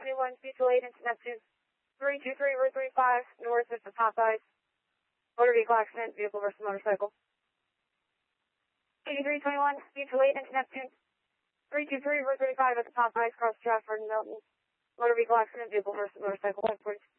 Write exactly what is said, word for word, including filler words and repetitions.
twenty-one, speed eight into Neptune. three two three, route three five, north of the Popeyes. Motor vehicle accident, vehicle versus motorcycle. eighty-three twenty-one, speed eight into Neptune. three two three, route three five at the Popeyes, cross Trafford and Milton. Motor vehicle accident, vehicle versus motorcycle, five forty.